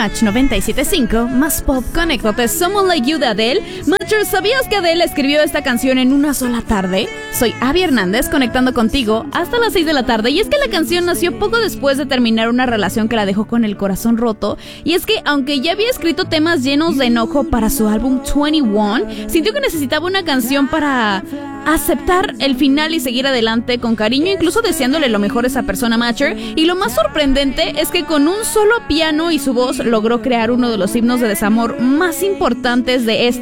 Match 97.5, más pop, conéctate, Someone Like You de Adele. Matcher, ¿sabías que Adele escribió esta canción en una sola tarde? Soy Abby Hernández, conectando contigo hasta las 6 de la tarde. Y es que la canción nació poco después de terminar una relación que la dejó con el corazón roto. Y es que, aunque ya había escrito temas llenos de enojo para su álbum 21, sintió que necesitaba una canción para aceptar el final y seguir adelante con cariño, incluso deseándole lo mejor a esa persona, Matcher. Y lo más sorprendente es que con un solo piano y su voz logró crear uno de los himnos de desamor más importantes de esta